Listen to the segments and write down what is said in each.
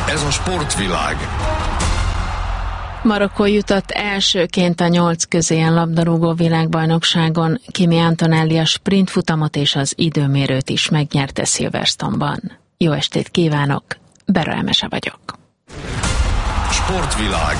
Ez a sportvilág. Marokkó jutott elsőként a 8 középen labdarúgó világbajnokságon. Kimi Antonelli a sprintfutamot és az időmérőt is megnyerte Silverstone-ban. Jó estét kívánok, Bera Emese vagyok. Sportvilág.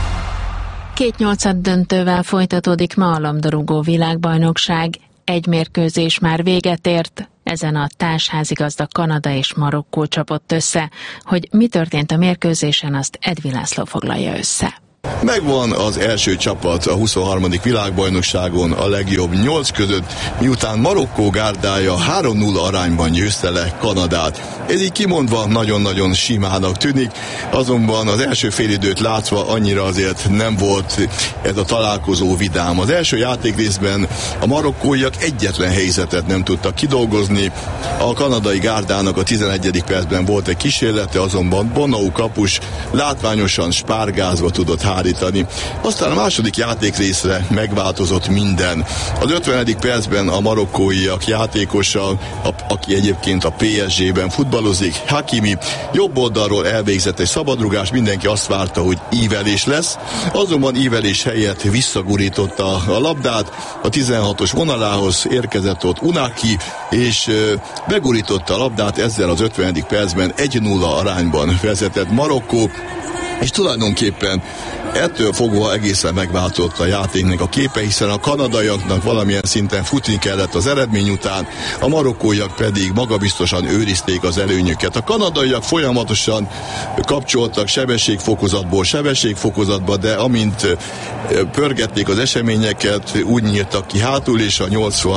2/8 döntővel folytatódik ma a labdarúgó világbajnokság. Egy mérkőzés már véget ért, ezen a társházigazda Kanada és Marokkó csapott össze. Hogy mi történt a mérkőzésen, azt Edvi László foglalja össze. Megvan az első csapat a 23. világbajnokságon a legjobb 8 között, miután Marokkó gárdája 3-0 arányban győzte le Kanadát. Ez így kimondva nagyon-nagyon simának tűnik, azonban az első félidőt látva annyira azért nem volt ez a találkozó vidám. Az első játékrészben a marokkóiak egyetlen helyzetet nem tudtak kidolgozni, a kanadai gárdának a 11. percben volt egy kísérlete, azonban Bonau kapus látványosan spárgázva tudott hárítani. Aztán a második játékrészre megváltozott minden. Az 50. percben a marokkóiak játékosa, aki egyébként a PSG-ben futballozik, Hakimi, jobb oldalról elvégzett egy szabadrugás, mindenki azt várta, hogy ívelés lesz, azonban ívelés helyett visszagurította a labdát, a 16-os vonalához érkezett ott Unaki, és begurította a labdát, ezzel az 50. percben 1-0 arányban vezetett Marokkó, és tulajdonképpen ettől fogva egészen megváltozott a játéknak a képe, hiszen a kanadaiaknak valamilyen szinten futni kellett az eredmény után, a marokkóiak pedig magabiztosan őrizték az előnyüket. A kanadaiak folyamatosan kapcsoltak sebességfokozatból sebességfokozatba, de amint pörgették az eseményeket, úgy nyíltak ki hátul, és a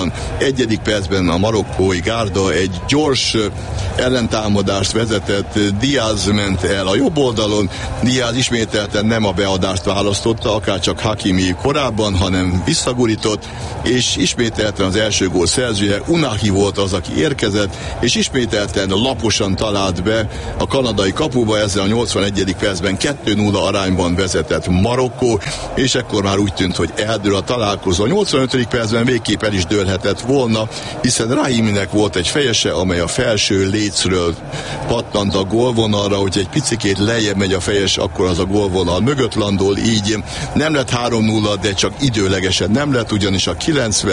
81. percben a marokkói gárda egy gyors ellentámadást vezetett, Diaz ment el a jobb oldalon, Diaz ismételten nem a beadást választotta, akárcsak Hakimi korábban, hanem visszagurított, és ismételten az első gól szerzője Unaki volt az, aki érkezett, és ismételten laposan talált be a kanadai kapuba, ezzel a 81. percben 2-0 arányban vezetett Marokkó, és ekkor már úgy tűnt, hogy eldől a találkozó. A 85. percben végképp el is dőlhetett volna, hiszen Rahiminek volt egy fejese, amely a felső lécről pattant a gólvonalra, hogy egy picikét lejjebb megy a fejes, akkor az a gólvonal mögött landol, így nem lett 3-0, de csak időlegesen nem lett, ugyanis a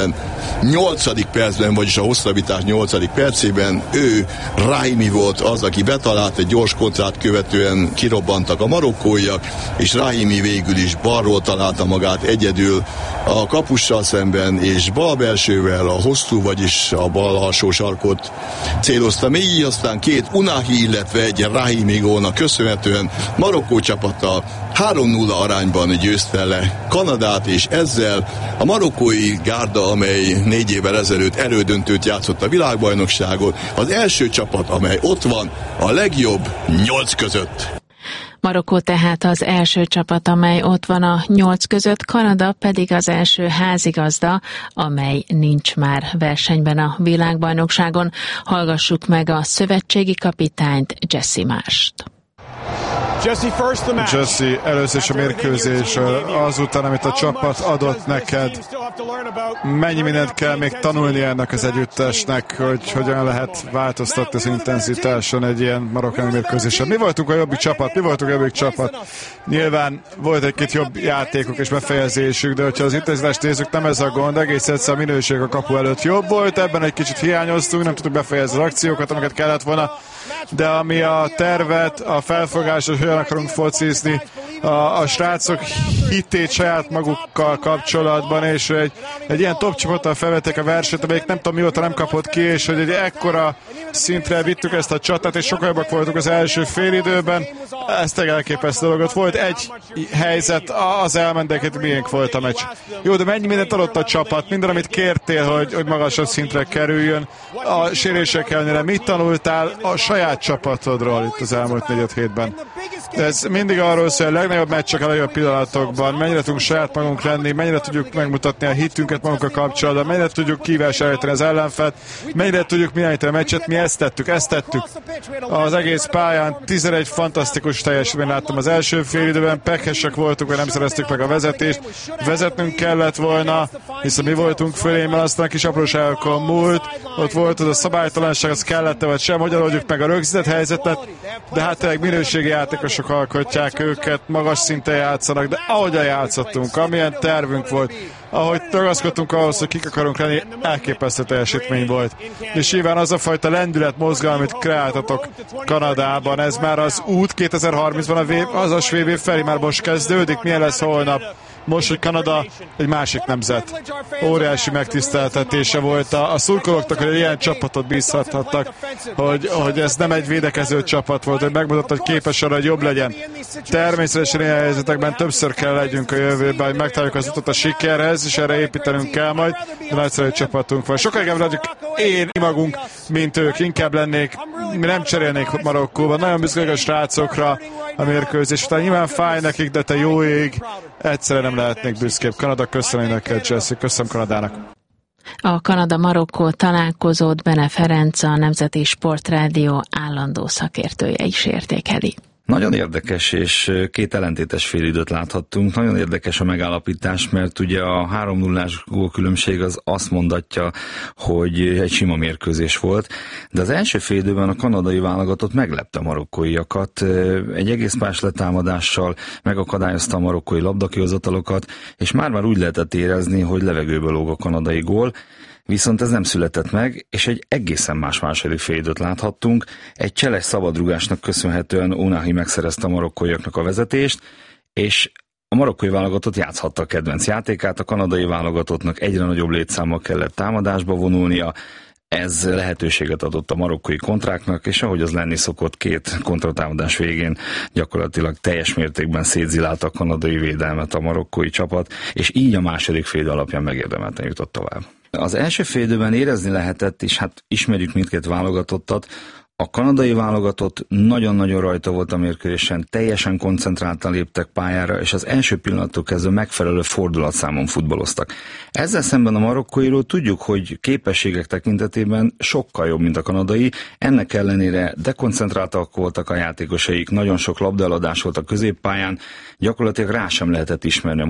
98. percben, vagyis a hosszabbítás 8. percében Rahimi volt az, aki betalált, egy gyors kontrát követően kirobbantak a marokkóiak, és Rahimi végül is balról találta magát egyedül a kapussal szemben, és bal belsővel a hosszú, vagyis a bal alsó sarkot célozta még, így aztán két Unahi, illetve egy Rahimi gólnak köszönhetően Marokkó csapata 3-0 arányban győzte le Kanadát, és ezzel a marokkói gárda, amely 4 évvel ezelőtt elődöntőt játszott a világbajnokságon, az első csapat, amely ott van a legjobb 8 között. Marokkó tehát az első csapat, amely ott van a 8 között, Kanada pedig az első házigazda, amely nincs már versenyben a világbajnokságon. Hallgassuk meg a szövetségi kapitányt, Jesse Marst. Jesse, először is a mérkőzés, azután, amit a csapat adott neked, mennyi mindent kell még tanulni ennek az együttesnek, hogy hogyan lehet változtatni az intenzitáson egy ilyen marokkáni mérkőzésen. Mi voltunk a jobbik csapat? Nyilván volt egy-két jobb játékok és befejezésük, de hogyha az intenzitást nézzük, nem ez a gond, egész egyszer a minőség a kapu előtt jobb volt, ebben egy kicsit hiányoztunk, nem tudtuk befejezni az akciókat, amiket kellett volna, de ami a tervet, a felfogást, hogy hogyan akarunk focizni, a srácok hitét saját magukkal kapcsolatban, és egy ilyen top csapattal felvették a versenyt, amelyik nem tudom mióta nem kapott ki, és hogy egy ekkora szintre vittük ezt a csatát, és sokkal jobbak voltunk az első félidőben, ez elképesztő dolog. Volt egy helyzet, az elmentek, miénk volt a meccs. Jó, de mennyi mindent adott a csapat, minden, amit kértél, hogy magasabb szintre kerüljön, a sérülések ellenére mit tanultál a saját csapatodról itt az elmúlt 4-5 hétben? Ez mindig arról szól, hogy a legnagyobb meccsek a legjobb pillanatokban, mennyire tudunk saját magunk lenni, mennyire tudjuk megmutatni a hitünket magunkkal kapcsolatban, mennyire tudjuk kivásállítani az ellenfelet, mennyire tudjuk irányítani a meccset, mi ezt tettük. Az egész pályán 11 fantasztikus teljesítményt láttam az első félidőben, pekesek voltunk, hogy nem szereztük meg a vezetést, vezetnünk kellett volna, hiszen mi voltunk fölémmel, aztán a kis apróságokon múlt, ott volt az a szabálytalanság, az kellett vagy sem, hogyan oldjuk meg a rögzített helyzetet, de hát tényleg minőségi játékosok alkotják őket, magas szinten játszanak, de ahogyan játszottunk, amilyen tervünk volt, ahogy ragaszkodtunk ahhoz, hogy kik akarunk lenni, elképesztő teljesítmény volt. És nyilván az a fajta lendület mozgalom, amit kreáltatok Kanadában, ez már az út 2030-ban az VB felé már most kezdődik, milyen lesz holnap. Most, hogy Kanada egy másik nemzet. Óriási megtiszteltetése volt a szurkolóknak, hogy ilyen csapatot bízhattak, hogy ez nem egy védekező csapat volt, hogy megmutatta, hogy képes arra, hogy jobb legyen. Természetesen ilyen helyzetekben többször kell legyünk a jövőben, hogy megtaláljuk az utat a sikerhez, és erre építenünk kell majd, de nagyszerű csapatunk van. Sokkal inkább vagyok én magunk, mint ők, inkább lennék, mi nem cserélnék Marokkóban. Nagyon büszkék a srácokra a mérkőzés. Utána nyilván fáj nekik, de te jó ég, egyszerűen nem lehetnék büszkébb. Kanada, köszönöm neked, Jesse, köszönöm Kanadának. A Kanada-Marokkó találkozót Bene Ferenc, a Nemzeti Sportrádió állandó szakértője is értékeli. Nagyon érdekes és két ellentétes félidőt láthattunk. Nagyon érdekes a megállapítás, mert ugye a 3-0-ás gólkülönbség az azt mondatja, hogy egy sima mérkőzés volt, de az első félidőben a kanadai válogatott meglepte a marokkóiakat, egy egész más letámadással megakadályozta a marokkói labdakihozatalokat, és már úgy lehetett érezni, hogy levegőből lóg a kanadai gól. Viszont ez nem született meg, és egy egészen más második félidőt láthattunk. Egy cseles szabadrugásnak köszönhetően Unahi megszerezte a marokkóiaknak a vezetést, és a marokkói válogatott játszhatta a kedvenc játékát, a kanadai válogatottnak egyre nagyobb létszámmal kellett támadásba vonulnia, ez lehetőséget adott a marokkói kontráknak, és ahogy az lenni szokott, két kontratámadás végén gyakorlatilag teljes mértékben szétzilált a kanadai védelmet a marokkói csapat, és így a második félidő alapján megérdemelten jutott tovább. Az első félidőben érezni lehetett, és hát ismerjük mindkét válogatottat, a kanadai válogatott nagyon-nagyon rajta volt a mérkőzésen, teljesen koncentráltan léptek pályára, és az első pillanattól kezdve megfelelő fordulatszámon futballoztak. Ezzel szemben a marokkóiról tudjuk, hogy képességek tekintetében sokkal jobb, mint a kanadai, ennek ellenére dekoncentráltak voltak a játékosaik, nagyon sok labdaeladás volt a középpályán, gyakorlatilag rá sem lehetett ismerni a